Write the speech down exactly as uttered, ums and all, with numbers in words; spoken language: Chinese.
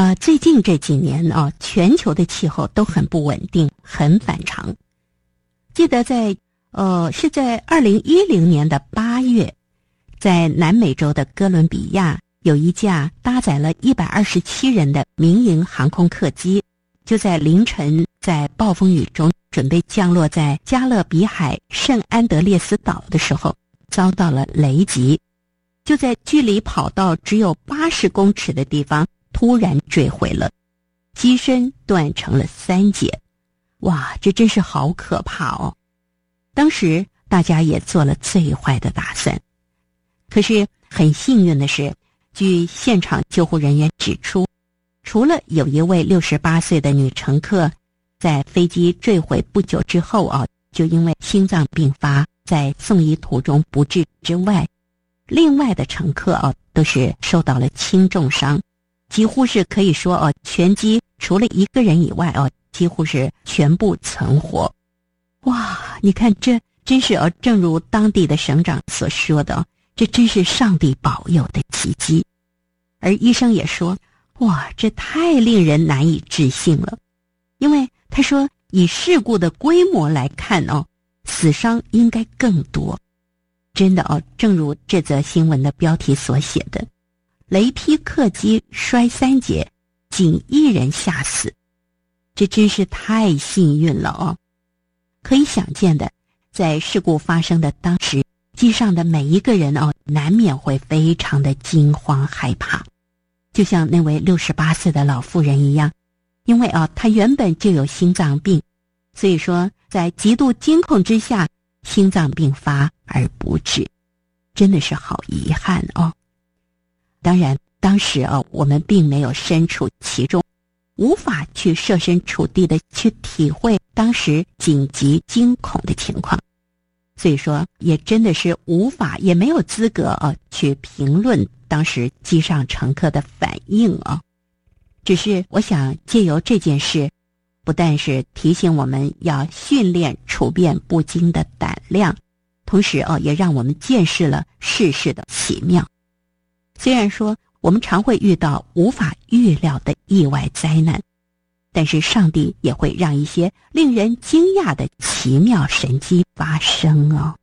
呃，最近这几年啊，全球的气候都很不稳定，很反常。记得在呃是在二零一零年的八月，在南美洲的哥伦比亚有一架搭载了一百二十七人的民营航空客机，就在凌晨在暴风雨中准备降落在加勒比海圣安德烈斯岛的时候，遭到了雷击，就在距离跑道只有八十公尺的地方突然坠毁了，机身断成了三截。哇，这真是好可怕哦！当时大家也做了最坏的打算，可是很幸运的是，据现场救护人员指出，除了有一位六十八岁的女乘客在飞机坠毁不久之后啊，就因为心脏病发在送医途中不治之外，另外的乘客啊都是受到了轻重伤，几乎是可以说哦，全机除了一个人以外哦，几乎是全部存活。哇，你看这真是哦，正如当地的省长所说的，这真是上帝保佑的奇迹。而医生也说，哇，这太令人难以置信了，因为他说以事故的规模来看哦，死伤应该更多。真的哦，正如这则新闻的标题所写的，雷劈客机摔三节，仅一人吓死，这真是太幸运了哦。可以想见的，在事故发生的当时，机上的每一个人哦，难免会非常的惊慌害怕，就像那位六十八岁的老妇人一样，因为啊，她原本就有心脏病，所以说在极度惊恐之下，心脏病发而不治，真的是好遗憾哦。当然，当时啊，我们并没有身处其中，无法去设身处地的去体会当时紧急惊恐的情况，所以说也真的是无法也没有资格啊去评论当时机上乘客的反应啊。只是我想借由这件事，不但是提醒我们要训练处变不惊的胆量，同时哦，也让我们见识了世事的奇妙。虽然说我们常会遇到无法预料的意外灾难，但是上帝也会让一些令人惊讶的奇妙神迹发生哦。